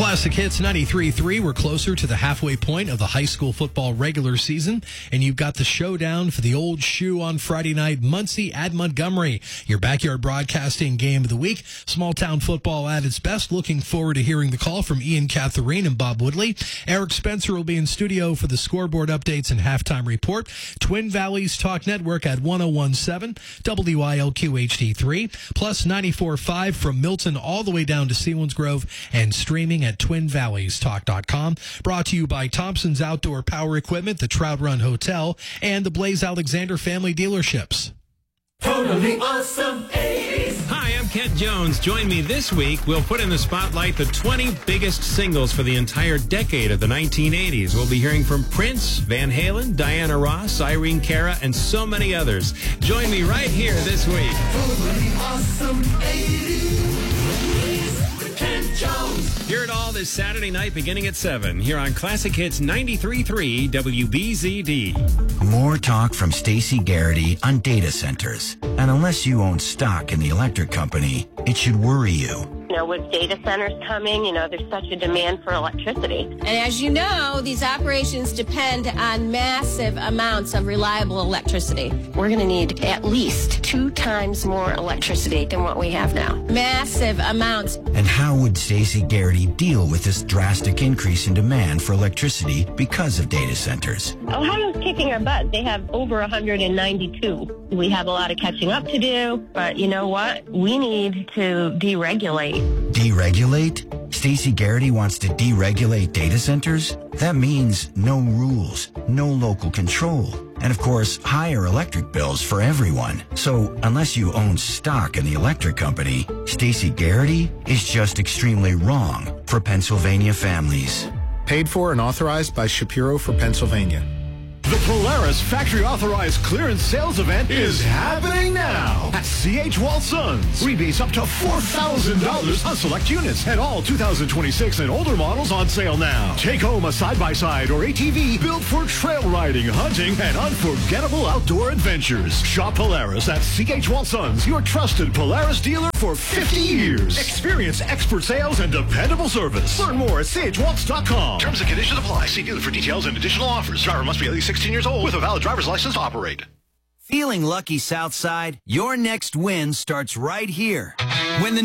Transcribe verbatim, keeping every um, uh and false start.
Classic Hits ninety-three point three. We're closer to the halfway point of the high school football regular season, and you've got the showdown for the Old Shoe on Friday night. Muncie at Montgomery, your backyard broadcasting game of the week. Small town football at its best. Looking forward to hearing the call from Ian Catherine and Bob Woodley. Eric Spencer will be in studio for the scoreboard updates and halftime report. Twin Valleys Talk Network at one oh one point seven, W I L Q H D three, plus ninety-four point five from Milton all the way down to Selinsgrove, and streaming at twin valleys talk dot com. Brought to you by Thompson's Outdoor Power Equipment, the Trout Run Hotel, and the Blaze Alexander Family Dealerships. Totally awesome eighties. Hi, I'm Kent Jones. Join me this week. We'll put in the spotlight the twenty biggest singles for the entire decade of the nineteen eighties. We'll be hearing from Prince, Van Halen, Diana Ross, Irene Cara, and so many others. Join me right here this week. Totally awesome eighties. Kent Jones. Hear it all this Saturday night beginning at seven here on Classic Hits ninety-three point three W B Z D. More talk from Stacey Garrity on data centers. And unless you own stock in the electric company, it should worry you. You know, with data centers coming, you know, there's such a demand for electricity. And as you know, these operations depend on massive amounts of reliable electricity. We're going to need at least two times more electricity than what we have now. Massive amounts. And how would Stacey Garrity deal with this drastic increase in demand for electricity because of data centers? Ohio's kicking our butt. They have over one hundred ninety-two. We have a lot of catching up to do, but you know what? We need to deregulate. Deregulate? Stacey Garrity wants to deregulate data centers? That means no rules, no local control, and of course, higher electric bills for everyone. So unless you own stock in the electric company, Stacey Garrity is just extremely wrong for Pennsylvania families. Paid for and authorized by Shapiro for Pennsylvania. The Polaris Factory Authorized Clearance Sales Event is happening now at C H. Walsons. Rebates up to four thousand dollars on select units and all two thousand twenty-six and older models on sale now. Take home a side-by-side or A T V built for trail riding, hunting, and unforgettable outdoor adventures. Shop Polaris at C H. Walsons, your trusted Polaris dealer for fifty years. Experience expert sales and dependable service. Learn more at C H waltz dot com. Terms and conditions apply. See dealer for details and additional offers. Driver must be at least sixteen years old with a valid driver's license to operate. Feeling lucky, Southside? Your next win starts right here. When the